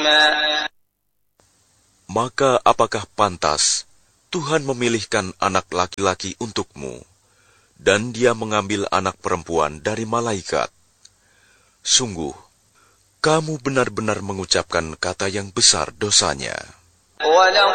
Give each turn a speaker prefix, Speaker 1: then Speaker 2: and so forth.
Speaker 1: Maka apakah pantas Tuhan memilihkan anak laki-laki untukmu, dan Dia mengambil anak perempuan dari malaikat? Sungguh, kamu benar-benar mengucapkan kata yang besar dosanya.